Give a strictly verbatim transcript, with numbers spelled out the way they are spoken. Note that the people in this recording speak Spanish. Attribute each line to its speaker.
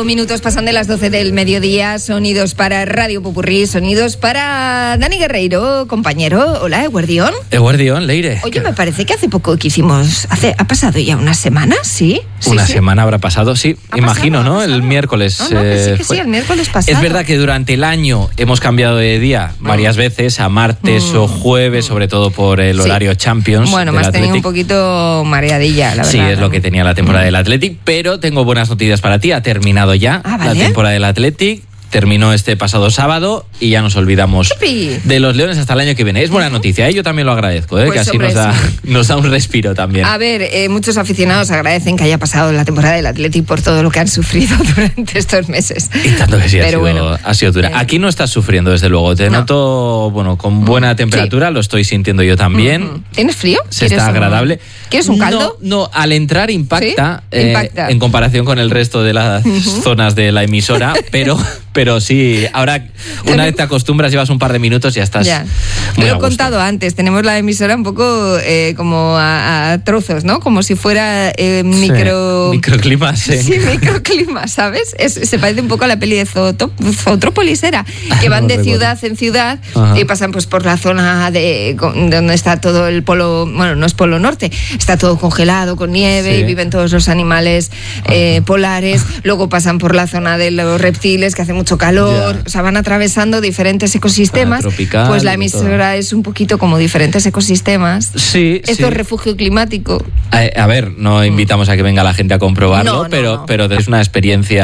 Speaker 1: Ocho minutos pasan de las doce del mediodía. Sonidos para Radio Popurrí, sonidos para Dani Guerreiro, compañero. Hola, Eguardión.
Speaker 2: Eguardión, Leire.
Speaker 1: Oye, me parece que hace poco que hicimos, hace, ¿ha pasado ya una semana? ¿Sí? sí
Speaker 2: una
Speaker 1: sí.
Speaker 2: semana habrá pasado, sí,
Speaker 1: ¿Ha
Speaker 2: imagino,
Speaker 1: pasado,
Speaker 2: ¿no?
Speaker 1: pasado?
Speaker 2: El miércoles.
Speaker 1: No, no, que sí, que
Speaker 2: fue.
Speaker 1: sí, el miércoles pasado.
Speaker 2: Es verdad que durante el año hemos cambiado de día varias mm. veces, a martes mm. o jueves, sobre todo por el
Speaker 1: sí.
Speaker 2: horario Champions.
Speaker 1: Bueno, me has tenido un poquito mareadilla, la verdad.
Speaker 2: Sí, es lo que tenía la temporada mm. del Athletic, pero tengo buenas noticias para ti. Ha terminado ya
Speaker 1: ah, ¿vale?
Speaker 2: la temporada del Athletic. Terminó este pasado sábado y ya nos olvidamos
Speaker 1: ¡Yupi!
Speaker 2: de los Leones hasta el año que viene. Es buena noticia, ¿eh? Yo también lo agradezco, ¿eh?
Speaker 1: Pues
Speaker 2: que así
Speaker 1: hombre,
Speaker 2: nos, da,
Speaker 1: sí.
Speaker 2: nos da un respiro también.
Speaker 1: A ver, eh, muchos aficionados agradecen que haya pasado la temporada del Athletic por todo lo que han sufrido durante estos meses.
Speaker 2: Y tanto que sí,
Speaker 1: Pero
Speaker 2: ha, sido,
Speaker 1: bueno,
Speaker 2: ha sido dura.
Speaker 1: Eh,
Speaker 2: Aquí no estás sufriendo, desde luego. Te
Speaker 1: no.
Speaker 2: noto, bueno, con buena temperatura, sí. Lo estoy sintiendo yo también.
Speaker 1: Mm-hmm. ¿Tienes frío?
Speaker 2: Se está agradable.
Speaker 1: Un, ¿Quieres un caldo?
Speaker 2: No, no, al entrar impacta,
Speaker 1: ¿Sí?
Speaker 2: eh,
Speaker 1: impacta.
Speaker 2: en comparación con el resto de las uh-huh. zonas de la emisora, pero, pero sí, ahora una vez te acostumbras, llevas un par de minutos y ya estás.
Speaker 1: Ya.
Speaker 2: Muy
Speaker 1: Lo he contado antes, tenemos la emisora un poco eh, como a, a trozos, ¿no? Como si fuera eh, micro...
Speaker 2: Sí, microclimas, sí.
Speaker 1: Sí, microclima, ¿sabes? Es, se parece un poco a la peli de Zootrópolis, era, que van de ciudad en ciudad. Ajá. Y pasan pues por la zona de, de donde está todo el polo, bueno, no es polo norte, está todo congelado con nieve, sí. Y viven todos los animales eh, polares. Luego pasan por la zona de los reptiles, que hace mucho calor. Ya. O sea, van atravesando diferentes ecosistemas.
Speaker 2: Tropical,
Speaker 1: pues la emisora es un poquito como diferentes ecosistemas.
Speaker 2: Sí,
Speaker 1: Esto
Speaker 2: sí.
Speaker 1: es refugio climático.
Speaker 2: A, a ver, no invitamos a que venga la gente a comprobarlo,
Speaker 1: no, no,
Speaker 2: pero,
Speaker 1: no.
Speaker 2: pero es una experiencia